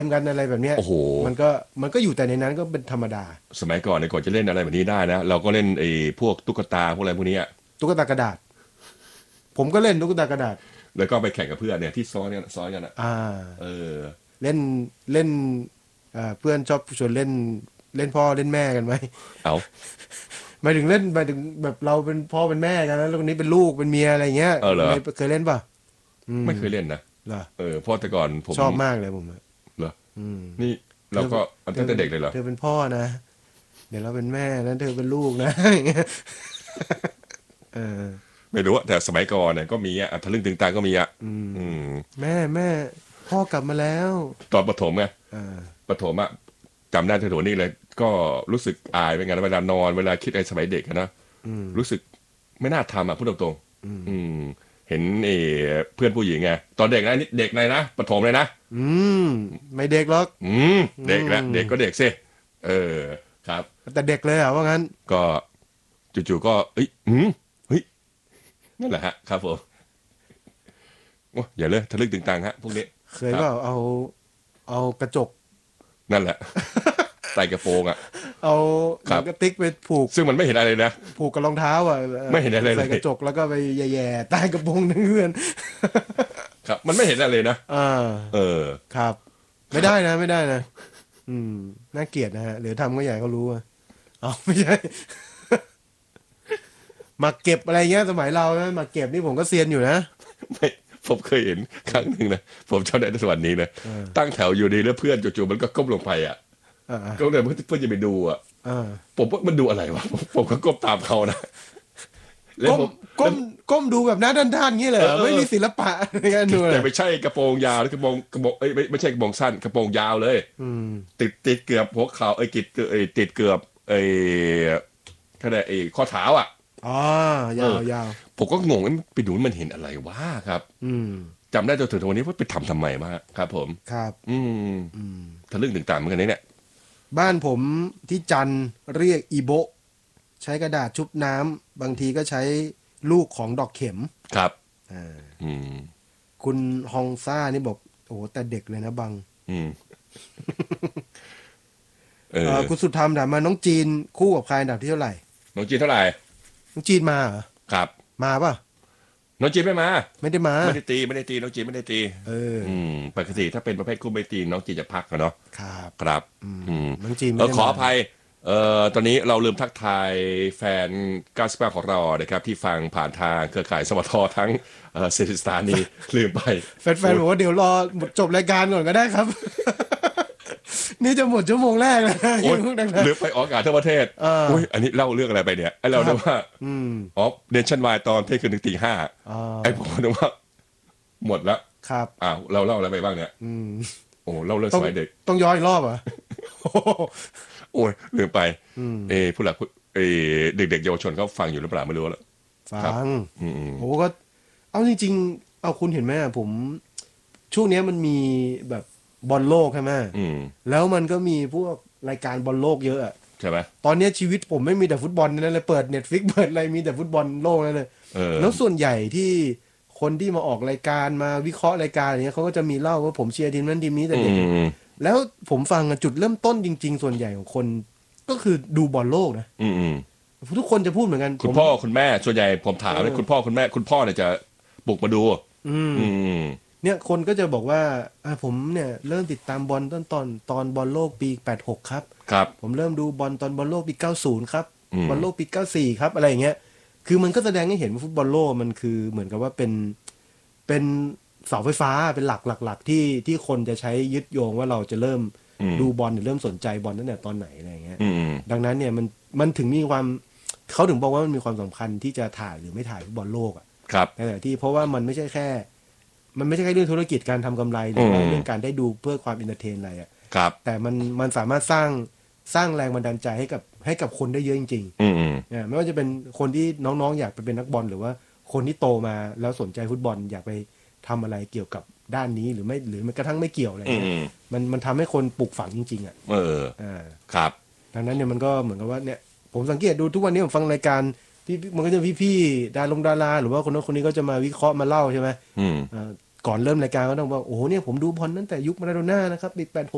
กันอะไรแบบเนี้ยโอ้โหมันก็อยู่แต่ในนั้นก็เป็นธรรมดาสมัยก่อนเนี่ยก่อนจะเล่นอะไรแบบนี้ได้นะเราก็เล่นไอ้พวกตุ๊กตาพวกอะไรพวกนี้อะตุ๊กตากระดาษผมก็เล่นตุ๊กตากระดาษแล้วก็ไปแข่งกับเพื่อนเนี่ยที่ซ้อนกันอะอ่าเออเล่นเล่นเพื่อนชอบชวนเล่นเล่นพ่อเล่นแม่กันไหมเอาหมายถึงเล่นหมายถึงแบบเราเป็นพ่อเป็นแม่กันแล้วคนนี้เป็นลูกเป็นเมียอะไรเงี้ยเออเหรอเคยเล่นป่ะอืมไม่เคยเล่นนะเหรอเออเพราะแต่ก่อนผมชอบมากเลยผมอะเหรออืมนี่เธอเราก็เธอตั้งแต่เด็กเลยเหรอเธอเป็นพ่อนะเดี๋ยวเราเป็นแม่แล้วเธอเป็นลูกนะอย่างเงี้ยเออไม่รู้อะแต่สมัยก่อนเนี่ยก็มีอะทะลึ่งตึงตังก็มีอะอืมอืมแม่พ่อกลับมาแล้วตอนประถมไงอ่าประถมอะจำได้ถึงตัวนี้เลยก็รู้สึกอายเป็นไงนเวลานอนเวลาคิดไอ้สมัยเด็กอะนะอืมรู้สึกไม่น่าทำอะพูดตรงอืมๆเห็นเพื่อนผู้หญิงไงตอนเด็กนะนี่เด็กเลยนะประถมเลยนะอืมไม่เด็กหรอกอืมอืเด็กแล้วเด็กก็มเด็กสิเออครับแต่เด็กเลยเหรอว่างั้นก็จู่ๆก็เอ้ยเฮ้ยนั่นแหละฮะครับผมโอ้อย่าเลยทะลึ่งตึงตังฮะพวกนี้เคยครับเปล่าเอากระจกนั่นแหละใส่กระโปรงอ่ะเอาหครับนังกระติกไปผูกซึ่งมันไม่เห็นอะไรเลยนะกับรองเท้าอ่ะไม่เห็นอะไรเลยใส่กระจกแล้วก็ไปแย่ๆใต้กระโปรงนักเรียนครับมันไม่เห็นอะไรเลยนะอ่าเออครับไม่ได้นะไม่ได้นะอืมน่าเกลียดนะฮะหรือทำก็อยากให้เขารู้อ่ะเอาไม่ใช่หมากเก็บอะไรเงี้ยสมัยเรานะหมากเก็บนี่ผมก็เซียนอยู่นะไม่ผมเคยเห็นครั้งหนึ่งนะผมจำได้ในสวรรค์นี้นะเออตั้งแถวอยู่ดีแล้วเพื่อนจู่ๆมันก็ก้มลงไปอ่ะอ่าอ่าก็เลยเพื่อนจะไปดูอ่ะอ่าผมว่ามันดูอะไรวะผมก็ก้มตามเขานะแล้วก้มผมก้มแล้วก้มดูแบบหน้าด้านๆงี้เลยเหรอไม่เออมีศิลปะในการดูเลยแต่ไม่ใช่กระโปรงยาวหรือกระโปรงเอ้ยไม่ใช่กระโปรงสั้นกระโปรงยาวเลยอืมติดเกือบหัวเข่าติดเกือบไอ้แค่ไหนไอ้ข้อเท้าอ่ะอ๋อเออยาวยาวผมก็งงว่าไปดูมันเห็นอะไรวะครับอืมจำได้จนถึงวันนี้ว่าไปทำไมมาครับผมครับอืมอืมทะลึ่งตึงตังเหมือนกันนะเนี่ยบ้านผมที่จันทร์เรียกอีโบะใช้กระดาษชุบน้ำบางทีก็ใช้ลูกของดอกเข็มครับอ่าอืมคุณฮองซ่านี่บอกโอ้โหแต่เด็กเลยนะบังอืมเออคุณสุธรรมถามมาน้องจีนคู่กับใครอันดับที่เท่าไหร่น้องจีนเท่าไหร่น้องจีนมาเหรอครับมาป่ะน้องจีนไม่มาไม่ได้มาไม่ได้ตีน้องจีนไม่ได้ตีเออปกติถ้าเป็นประเภทคู่ไม่ตีน้องจีนจะพักกันเนาะครับครับน้องจีนไม่ได้มาขออภัยตอนนี้เราลืมทักทายแฟน99ของเรานะครับที่ฟังผ่านทางเครือข่ายสวททั้งเซติสตานีลืมไปแฟนๆบอกว่าเดี๋ยวรอจบรายการก่อนก็ได้ครับนี่จะหมดชั่วโมงแรกแล้วนะโอ้ยพวกดังลืมไปออกอากาศทั้งประเทศอ่าอุ้ยอันนี้เล่าเรื่องอะไรไปเนี่ยไอเราครับเนึกว่าอืมอ๋อเนชั่นวายตอนเที่ยงคืนถึงตีห้าอ่ไอผมานึกว่าหมดแล้วครับอ้าวเราเล่าอะไรไปบ้างเนี่ยอืมโอ้เล่าเรื่องต้องสมัยเด็กต้องย้อนอีกรอบเหรอโอ้ยลืมไปอืมผู้หลักเด็กๆเยาวชนเขาฟังอยู่หรือเปล่าไม่รู้แล้วครับฟังอืมโอ้ก็เอาจริงๆเอาคุณเห็นไหมอะผมช่วงเนี้ยมันมีแบบบอลโลกใช่ไหมอืมแล้วมันก็มีพวกรายการบอลโลกเยอะอะใช่ไหมตอนเนี้ยชีวิตผมไม่มีแต่ฟุตบอลนั่นเลยเปิดเน็ตฟิกเปิดอะไรมีแต่ฟุตบอลโลกนั่นเลยเออแล้วส่วนใหญ่ที่คนที่มาออกรายการมาวิเคราะห์รายการอย่างเงี้ยเขาก็จะมีเล่าว่าผมเชียร์ทีมนั้นทีมนี้แต่อืเด็กมแล้วผมฟังอะจุดเริ่มต้นจริงๆส่วนใหญ่ของคนก็คือดูบอลโลกนะอืมทุกคนจะพูดเหมือนกันผมคุณพ่อคุณแม่ส่วนใหญ่ผมถามเลยเออคุณพ่อคุณแม่คุณพ่อเนี่ยจะบุกมาดูอืมอืมเนี่ยคนก็จะบอกว่าผมเนี่ยเริ่มติดตามบอลตอนบอลโลกปี86ครับครับผมเริ่มดูบอลตอนบอลโลกปี90ครับอืมบอลโลกปี94ครับอะไรอย่างเงี้ยคือมันก็แสดงให้เห็นว่าฟุตบอลโลกมันคือเหมือนกับว่าเป็นเสาไฟฟ้าเป็นหลักที่คนจะใช้ยึดโยงว่าเราจะเริ่มอืมดูบอลหรือเริ่มสนใจบอลตั้งแต่ตอนไหนอะไรอย่างเงี้ยอืมดังนั้นเนี่ยมันถึงมีความเขาถึงบอกว่ามันมีความสำคัญที่จะถ่ายหรือไม่ถ่ายฟุตบอลโลกอ่ะครับแต่ที่เพราะว่ามันไม่ใช่แค่ มันไม่ใช่แค่เรื่องธุรกิจการทำกำไรหรือว่าเรื่องการได้ดูเพื่อความอินเตอร์เทนอะไรอ่ะครับแต่มันสามารถสร้างแรงบันดาลใจให้กับคนได้เยอะจริงอืมๆไม่ว่าจะเป็นคนที่น้องๆอยากไปเป็นนักบอลหรือว่าคนที่โตมาแล้วสนใจฟุตบอลอยากไปทำอะไรเกี่ยวกับด้านนี้หรือไม่หรือแม้กระทั่งไม่เกี่ยวอะไรอืเงี้ยมมันทำให้คนปลูกฝังจริงๆอ่ะเอออ่าครับดังนั้นเนี่ยมันก็เหมือนกับว่าเนี่ยผมสังเกตดูทุกวันนี้ผมฟังรายการพี่มันก็จะพี่ๆดาราหรือว่าคนนั้นคนนี้ก็จะมาวิเคราะห์มาเล่าใช่ไหมอืมก่อนเริ่มรายการก็ต้องบอกโอ้โหเนี่ยผมดูบอลตั้งแต่ยุคมาราโดน่านะครับปี86